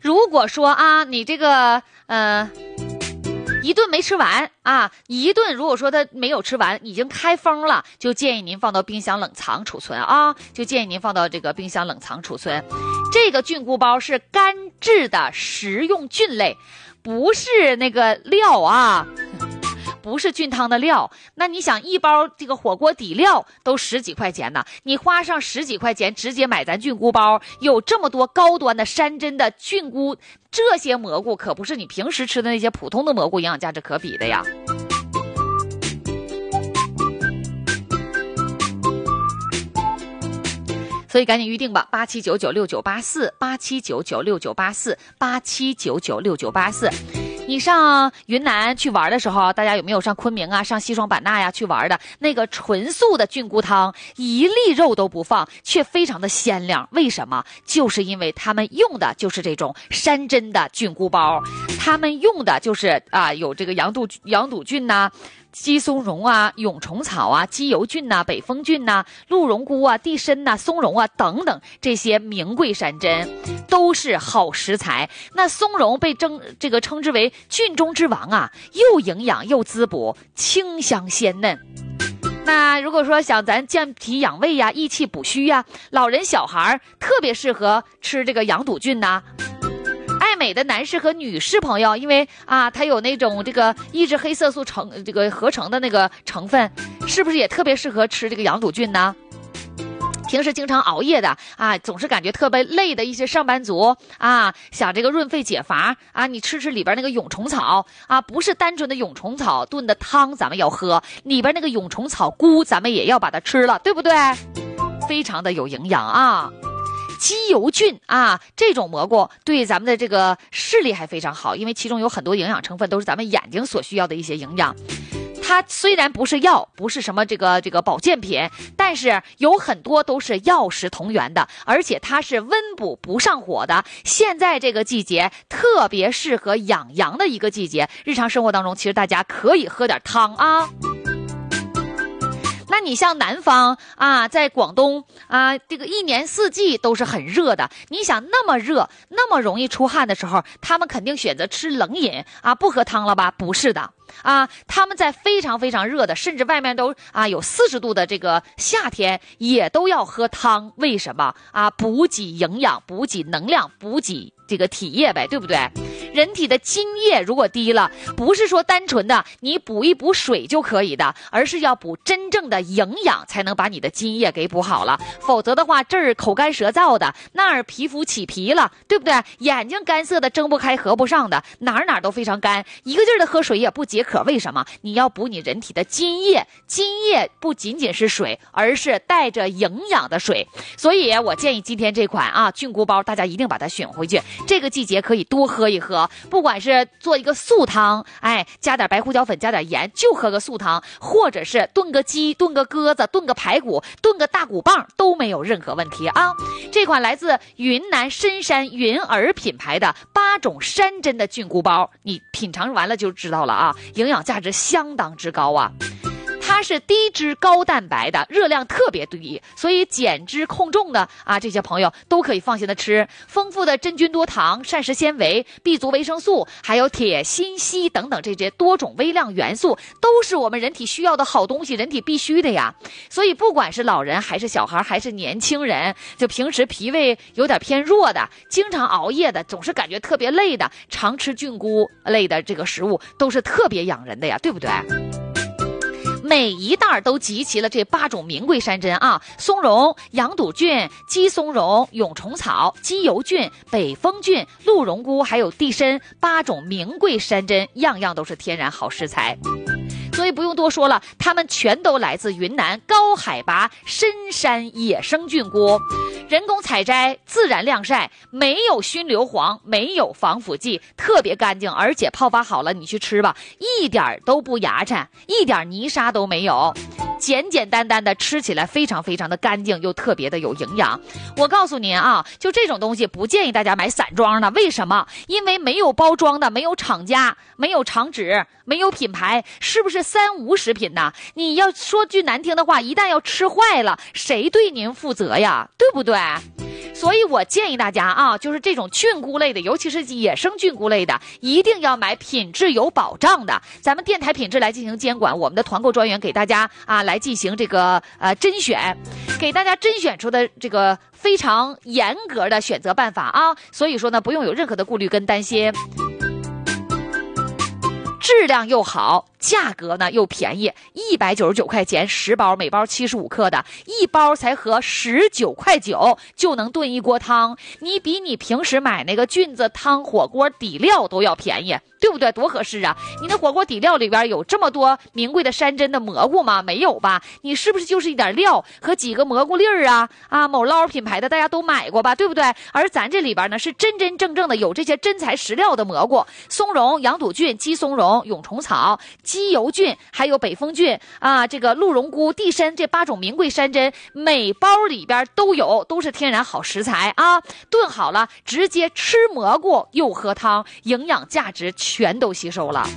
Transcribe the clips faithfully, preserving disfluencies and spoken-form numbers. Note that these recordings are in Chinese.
如果说啊，你这个呃。一顿没吃完啊，一顿如果说它没有吃完，已经开封了，就建议您放到冰箱冷藏储存啊，就建议您放到这个冰箱冷藏储存。这个菌菇包是干制的食用菌类，不是那个料啊。不是菌汤的料，那你想一包这个火锅底料都十几块钱呢，你花上十几块钱直接买咱菌菇包，有这么多高端的山珍的菌菇，这些蘑菇可不是你平时吃的那些普通的蘑菇营养价值可比的呀。所以赶紧预定吧，八七九九六九八四，八七九九六九八四，八七九九六九八四。你上云南去玩的时候，大家有没有上昆明啊、上西双版纳呀去玩的？那个纯素的菌菇汤，一粒肉都不放，却非常的鲜亮。为什么？就是因为他们用的就是这种山珍的菌菇包，他们用的就是啊有这个羊肚羊肚菌呐、啊。鸡松茸啊、蛹虫草啊、鸡油菌呐、啊、北风菌呐、啊、鹿茸菇啊、地参呐、啊、松茸啊等等，这些名贵山珍都是好食材。那松茸被称这个称之为菌中之王啊，又营养又滋补，清香鲜嫩。那如果说想咱健脾养胃呀、益气补虚呀，老人小孩特别适合吃这个羊肚菌呐、啊。爱美的男士和女士朋友，因为啊，它有那种这个抑制黑色素成这个合成的那个成分，是不是也特别适合吃这个羊肚菌呢？平时经常熬夜的啊，总是感觉特别累的一些上班族啊，想这个润肺解乏啊，你吃吃里边那个蛹虫草啊，不是单纯的蛹虫草炖的汤咱们要喝，里边那个蛹虫草菇咱们也要把它吃了，对不对？非常的有营养啊。鸡油菌啊，这种蘑菇对咱们的这个视力还非常好，因为其中有很多营养成分都是咱们眼睛所需要的一些营养。它虽然不是药，不是什么这个这个保健品，但是有很多都是药食同源的，而且它是温补不上火的。现在这个季节特别适合养阳的一个季节，日常生活当中其实大家可以喝点汤啊。那你像南方啊，在广东啊，这个一年四季都是很热的。你想那么热，那么容易出汗的时候，他们肯定选择吃冷饮啊，不喝汤了吧？不是的啊，他们在非常非常热的，甚至外面都啊有四十度的这个夏天，也都要喝汤。为什么啊？补给营养，补给能量，补给这个体液呗，对不对？人体的津液如果低了，不是说单纯的你补一补水就可以的，而是要补真正的营养，才能把你的津液给补好了。否则的话，这儿口干舌燥的，那儿皮肤起皮了，对不对？眼睛干涩的，睁不开合不上的，哪儿哪儿都非常干，一个劲儿的喝水也不解渴。为什么？你要补你人体的津液，津液不仅仅是水，而是带着营养的水。所以我建议今天这款啊菌菇包，大家一定把它选回去，这个季节可以多喝一喝。不管是做一个素汤，哎，加点白胡椒粉，加点盐，就喝个素汤，或者是炖个鸡，炖个鸽子，炖个排骨，炖个大骨棒，都没有任何问题啊。这款来自云南深山云儿品牌的八种山珍的菌菇包，你品尝完了就知道了啊，营养价值相当之高啊。它是低脂高蛋白的，热量特别低，所以减脂控重的啊，这些朋友都可以放心的吃。丰富的真菌多糖、膳食纤维、B 族维生素，还有铁、锌、硒等等这些多种微量元素，都是我们人体需要的好东西，人体必须的呀。所以不管是老人还是小孩还是年轻人，就平时脾胃有点偏弱的，经常熬夜的，总是感觉特别累的，常吃菌菇类的这个食物都是特别养人的呀，对不对？每一袋都集齐了这八种名贵山珍啊，松茸、羊肚菌、鸡松茸、蛹虫草、鸡油菌、北风菌、鹿茸菇，还有地参，八种名贵山珍，样样都是天然好食材。所以不用多说了，它们全都来自云南高海拔深山野生菌菇，人工采摘，自然晾晒，没有熏硫磺，没有防腐剂，特别干净，而且泡发好了你去吃吧，一点都不牙碜，一点泥沙都没有，简简单单的吃起来非常非常的干净，又特别的有营养。我告诉您啊，就这种东西不建议大家买散装的，为什么？因为没有包装的，没有厂家，没有厂址，没有品牌，是不是三无食品呢？你要说句难听的话，一旦要吃坏了，谁对您负责呀？对不对？ 所以我建议大家啊，就是这种菌菇类的，尤其是野生菌菇类的，一定要买品质有保障的。咱们电台品质来进行监管，我们的团购专员给大家啊来进行这个呃甄选，给大家甄选出的这个非常严格的选择办法啊。所以说呢，不用有任何的顾虑跟担心。质量又好，价格呢又便宜，一百九十九块钱十包，每包七十五克的，一包才合十九块九就能炖一锅汤，你比你平时买那个菌子汤火锅底料都要便宜，对不对？多合适啊！你的火锅底料里边有这么多名贵的山珍的蘑菇吗？没有吧？你是不是就是一点料和几个蘑菇粒儿啊？啊，某捞品牌的大家都买过吧，对不对？而咱这里边呢是真真正正的有这些真材实料的蘑菇，松茸、羊肚菌、鸡松茸、蛹虫草、鸡油菌，还有北风菌啊，这个鹿茸菇、地参这八种名贵山珍，每包里边都有，都是天然好食材啊！炖好了，直接吃蘑菇又喝汤，营养价值全都吸收了。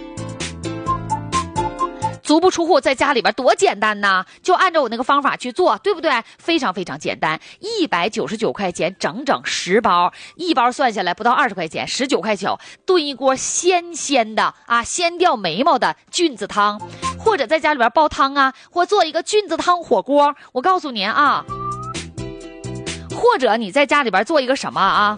足不出户，在家里边多简单呐，就按照我那个方法去做，对不对？非常非常简单，一百九十九块钱整整十包，一包算下来不到二十块钱，十九块九，炖一锅鲜鲜的啊，鲜掉眉毛的菌子汤，或者在家里边煲汤啊，或做一个菌子汤火锅。我告诉您啊，或者你在家里边做一个什么啊？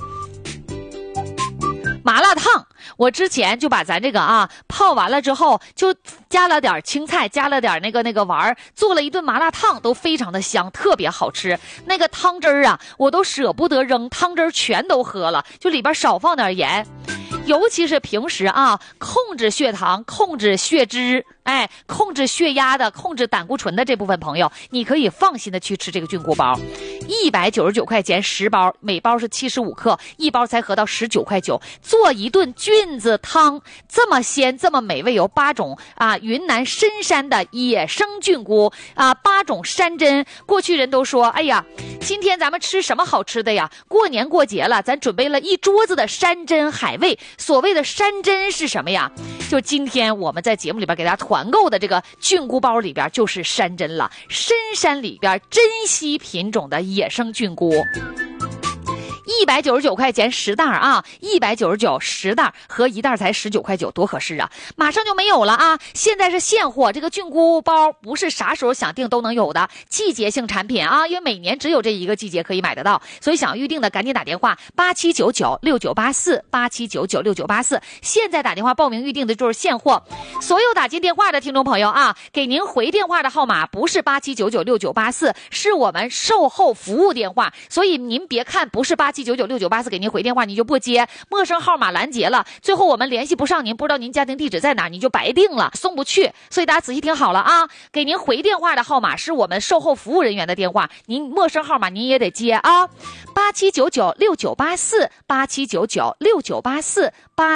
麻辣烫，我之前就把咱这个啊泡完了之后，就加了点青菜，加了点那个那个丸儿，做了一顿麻辣烫，都非常的香，特别好吃。那个汤汁儿啊，我都舍不得扔，汤汁儿全都喝了，就里边少放点盐。尤其是平时啊，控制血糖、控制血脂，哎，控制血压的、控制胆固醇的这部分朋友，你可以放心的去吃这个菌菇包，一百九十九块钱十包，每包是七十五克，一包才合到十九块九，做一顿菌子汤，这么鲜，这么美味，有八种啊云南深山的野生菌菇啊，八种山珍。过去人都说，哎呀，今天咱们吃什么好吃的呀？过年过节了，咱准备了一桌子的山珍海味。所谓的山珍是什么呀？就今天我们在节目里边给大家团购的这个菌菇包里边就是山珍了，深山里边珍稀品种的野生菌菇。一百九十九块钱十袋啊，一百九十九十袋和一袋才十九块九，多合适啊！马上就没有了啊！现在是现货，这个菌菇包不是啥时候想订都能有的，季节性产品啊，因为每年只有这一个季节可以买得到，所以想预定的赶紧打电话八七九九六九八四八七九九六九八四，现在打电话报名预定的就是现货。所有打进电话的听众朋友啊，给您回电话的号码不是八七九九六九八四，是我们售后服务电话，所以您别看不是八七九九六九八四给您回电话，你就不接，陌生号码拦截了，最后我们联系不上您，不知道您家庭地址在哪，你就白定了，送不去。所以大家仔细听好了啊，给您回电话的号码是我们售后服务人员的电话，您陌生号码您也得接啊，八七九九六九八四八七九九六九八四八。